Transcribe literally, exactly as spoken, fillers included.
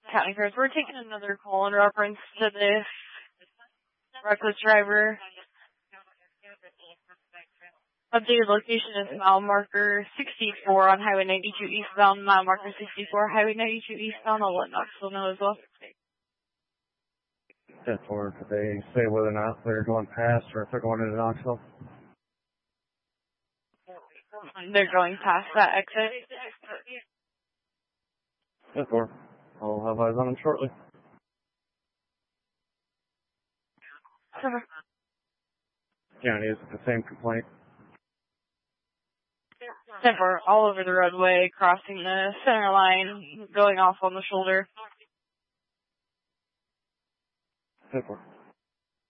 County Cars, we're taking another call in reference to this reckless driver. Updated location is mile marker sixty-four on Highway ninety-two eastbound, mile marker sixty-four, Highway ninety-two eastbound. I'll let Knoxville know as well. ten four, could they say whether or not they're going past or if they're going into Knoxville? They're going past that exit. ten four, I'll have eyes on them shortly. Sure. County, is it the same complaint? Temper all over the roadway, crossing the center line, going off on the shoulder. ten four.